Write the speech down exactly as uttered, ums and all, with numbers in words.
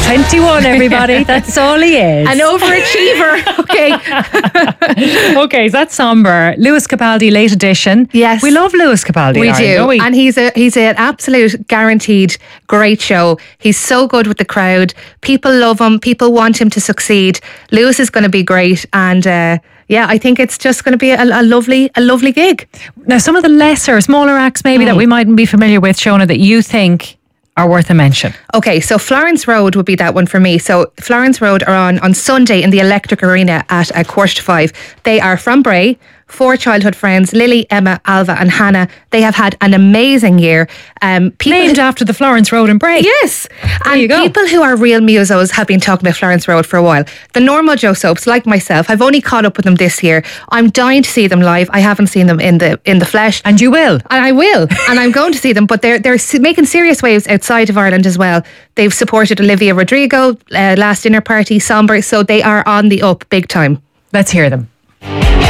twenty-one, everybody. That's all he is. An overachiever. Okay. Okay, so that's somber. Lewis Capaldi, late edition. Yes. We love Lewis Capaldi. We Lauren, do. don't we? And he's a he's an absolute guaranteed great show. He's so good with the crowd. People love him. People want him to succeed. Lewis is going to be great. And uh, yeah, I think it's just going to be a, a lovely a lovely gig. Now, some of the lesser, smaller acts maybe Mm. that we mightn't be familiar with, Shona, that you think are worth a mention. Okay, so Florence Road would be that one for me. So Florence Road are on on Sunday in the Electric Arena at a quarter to five. They are from Bray. Four childhood friends, Lily, Emma, Alva and Hannah. They have had an amazing year. Um, people Named after the Florence Road in Bray. Yes. And you go. people who are real musos have been talking about Florence Road for a while. The normal Joe Soaps, like myself, I've only caught up with them this year. I'm dying to see them live. I haven't seen them in the in the flesh. And you will. And I will, and I'm going to see them. But they're they're s- making serious waves outside of Ireland as well. They've supported Olivia Rodrigo, uh, last dinner party, Somber, so they are on the up big time. Let's hear them.